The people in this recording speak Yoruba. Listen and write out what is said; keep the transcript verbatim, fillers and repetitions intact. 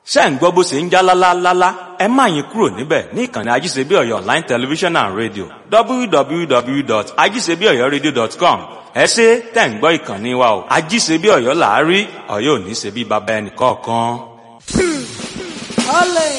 ṣé ń gbọ́ bó ṣe ń já lálálálá ẹ má yín kúrò níbẹ̀ ní ìkànnì ajíṣebíọ̀yọ̀ online television and radio w w w dot ajíṣebíọ̀yọ̀radio dot com ẹ ṣé tẹ̀ ń gbọ́ ìkànnì wa o ajíṣebíọ̀yọ̀ là á rí ọ̀yọ́ ò ní ṣe bí baba ẹnì kọ̀ọ̀kan. Olè!